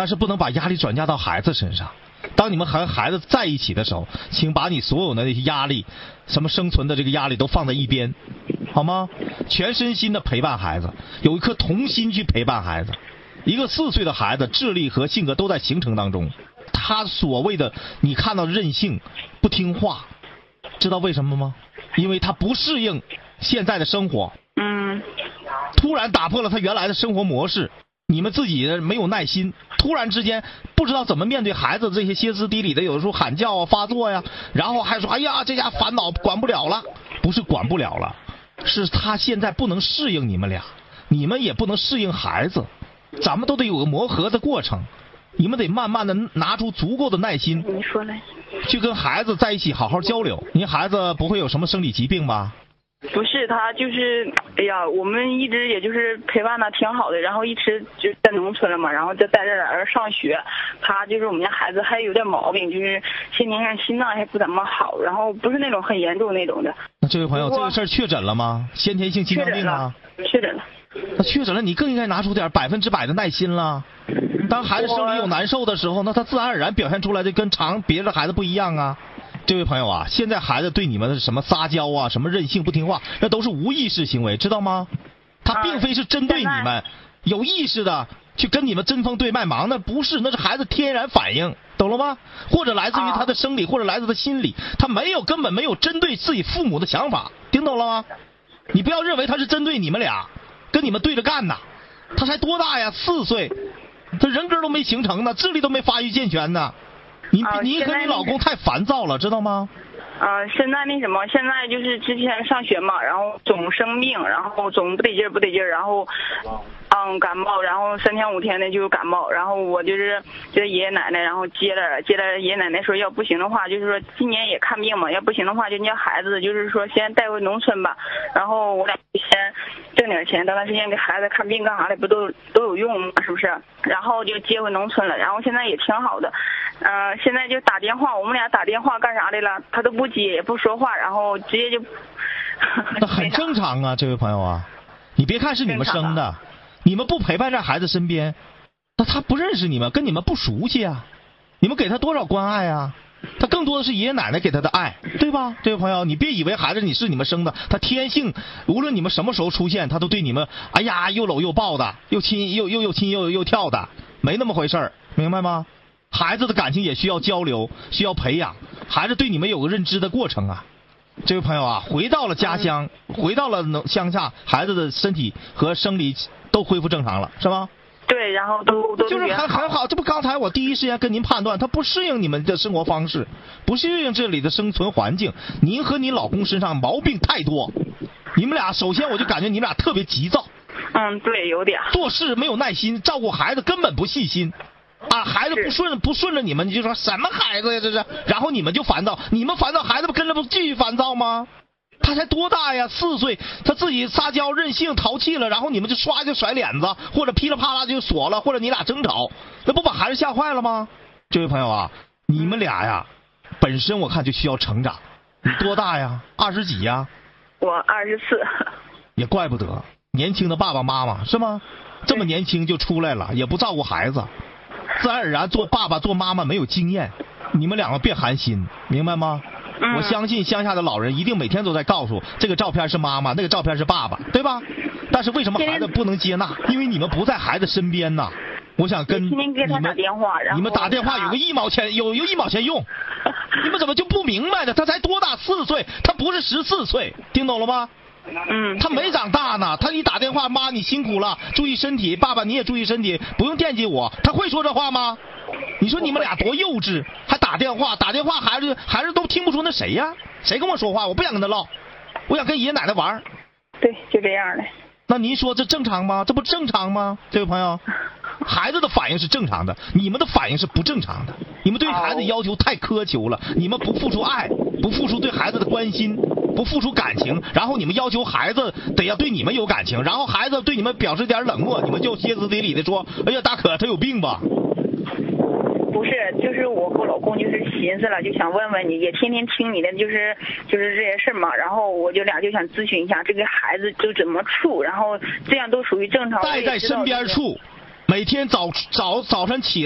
但是不能把压力转嫁到孩子身上。当你们和孩子在一起的时候，请把你所有的那些压力，什么生存的这个压力都放在一边，好吗？全身心的陪伴孩子，有一颗童心去陪伴孩子。一个4岁的孩子，智力和性格都在形成当中，他所谓的你看到的任性、不听话，知道为什么吗？因为他不适应现在的生活，突然打破了他原来的生活模式。你们自己没有耐心，突然之间不知道怎么面对孩子这些歇斯底里的，有的时候喊叫啊、发作呀，然后还说哎呀这家烦恼管不了了。不是管不了了，是他现在不能适应你们俩，你们也不能适应孩子，咱们都得有个磨合的过程。你们得慢慢的拿出足够的耐心， 你说嘞， 去跟孩子在一起好好交流。您孩子不会有什么生理疾病吧？ 不是，他就是，哎呀，我们一直也就是陪伴他挺好的，然后一直就在农村了嘛，然后就在这儿上学。他就是我们家孩子还有点毛病，就是先天上心脏还不怎么好，然后不是那种很严重那种的。 那这位朋友，这个事儿确诊了吗？先天性心脏病啊？ 确诊了。 那确诊了，你更应该拿出点100%的耐心了。当孩子生理有难受的时候，那他自然而然表现出来的跟别的孩子不一样啊。这位朋友啊，现在孩子对你们的什么撒娇啊、什么任性不听话，那都是无意识行为，知道吗？他并非是针对你们，有意识的去跟你们针锋对麦芒，那不是，那是孩子天然反应，懂了吗？或者来自于他的生理，或者来自他心理，他根本没有针对自己父母的想法，听懂了吗？你不要认为他是针对你们俩，跟你们对着干呐。他才多大呀？4岁，他人格都没形成呢，智力都没发育健全呢。你和你老公太烦躁了，知道吗？ 现在那什么，现在就是之前上学嘛，然后总生病，然后总不得劲儿，然后感冒，然后3天5天的就感冒，然后我就是爷爷奶奶，然后接了爷爷奶奶说要不行的话，就是说今年也看病嘛，要不行的话就叫孩子就是说先带回农村吧，然后我俩先挣点钱，等段时间给孩子看病干啥的不都有用吗？是不是？然后就接回农村了，然后现在也挺好的。现在就打电话，我们俩打电话干啥的了，他都不接也不说话，然后直接就那很正常啊，这位朋友啊，你别看是你们生的，你们不陪伴在孩子身边，那他不认识你们，跟你们不熟悉啊，你们给他多少关爱啊？他更多的是爷爷奶奶给他的爱，对吧？这位朋友，你别以为孩子你们生的，他天性无论你们什么时候出现，他都对你们哎呀又搂又抱的，又亲又跳的，没那么回事儿，明白吗？孩子的感情也需要交流，需要培养，孩子对你们有个认知的过程啊。这位朋友啊，回到了家乡，回到了乡下，孩子的身体和生理都恢复正常了，是吗？ 对，然后都就是很好。这不刚才我第一时间跟您判断，他不适应你们的生活方式，不适应这里的生存环境。您和你老公身上毛病太多，你们俩首先我就感觉你们俩特别急躁。 对，有点做事没有耐心，照顾孩子根本不细心。孩子不顺着你们，你就说什么孩子呀这是，然后你们就烦躁，你们烦躁，孩子不跟着不继续烦躁吗？他才多大呀？4岁，他自己撒娇任性淘气了，然后你们就唰就甩脸子，或者噼里啪啦就锁了，或者你俩争吵，那不把孩子吓坏了吗？这位朋友啊，你们俩呀，本身我看就需要成长。你多大呀？20几呀？ 我24。 也怪不得年轻的爸爸妈妈是吗？这么年轻就出来了，也不照顾孩子。自然而然做爸爸做妈妈没有经验，你们两个别寒心，明白吗？我相信乡下的老人一定每天都在告诉这个照片是妈妈，那个照片是爸爸，对吧？但是为什么孩子不能接纳？因为你们不在孩子身边呐。我想跟天天给他打电话，然后你们打电话有个1毛钱，有1毛钱用，你们怎么就不明白呢？他才多大？4岁，他不是14岁，听懂了吗？他没长大呢，他一打电话，妈你辛苦了，注意身体，爸爸你也注意身体，不用惦记我，他会说这话吗？你说你们俩多幼稚，还打电话，孩子都听不出那谁呀？谁跟我说话？我不想跟他唠，我想跟爷爷奶奶玩。 对，就这样的。 那您说这正常吗？这不正常吗？这位朋友，孩子的反应是正常的，你们的反应是不正常的。你们对孩子要求太苛求了，你们不付出爱，不付出对孩子的关心，不付出感情，然后你们要求孩子得要对你们有感情，然后孩子对你们表示点冷漠，你们就歇斯底里的说，哎呀大可他有病吧。 不是，就是我和我老公就是寻思了，就想问问你，也天天听你的就是这些事嘛，然后我就俩就想咨询一下这个孩子就怎么处，然后这样都属于正常。 带在身边处，每天早晨起